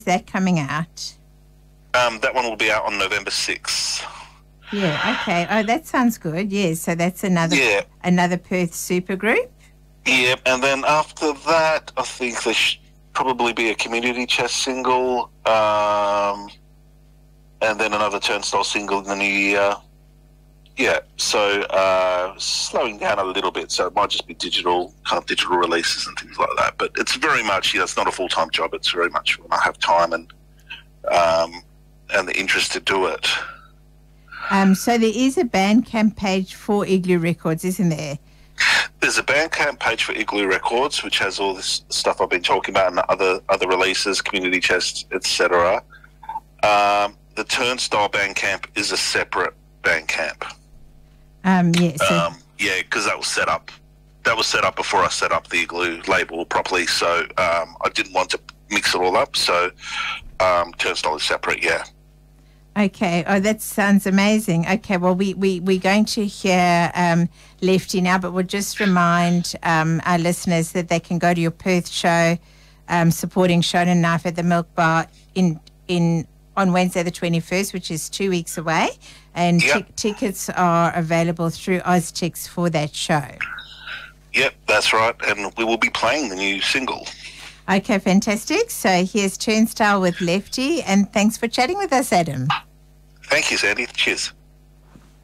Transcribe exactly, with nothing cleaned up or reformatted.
that coming out? Um, that one will be out on November sixth. Yeah, okay. Oh, that sounds good. Yeah, so that's another Yeah. another Perth supergroup. Yeah, and then after that, I think there should probably be a community chest single, um, and then another Turnstile single in the new year. Yeah, so uh, slowing down a little bit, so it might just be digital, kind of digital releases and things like that. But it's very much, yeah, it's not a full-time job. It's very much when I have time and um, and the interest to do it. Um, so there is a Bandcamp page for Igloo Records, isn't there? There's a Bandcamp page for Igloo Records, which has all this stuff I've been talking about and other other releases, community chest, et cetera. Um, the Turnstile Bandcamp is a separate Bandcamp. Um, yeah, so Um, yeah, because that was set up. That was set up before I set up the Igloo label properly, so um, I didn't want to mix it all up. So um, Turnstile is separate. Yeah. okay. Oh, that sounds amazing. Okay, well, we, we, we're going to hear um, Lefty now, but we'll just remind um, our listeners that they can go to your Perth show, um, supporting Shonen Knife at the Milk Bar in in on Wednesday the twenty-first, which is two weeks away, and Yep. tic- tickets are available through Oztix for that show. Yep, that's right, and we will be playing the new single. Okay, fantastic. So here's Turnstile with Lefty, and thanks for chatting with us, Adam. Thank you, Sandy. Cheers.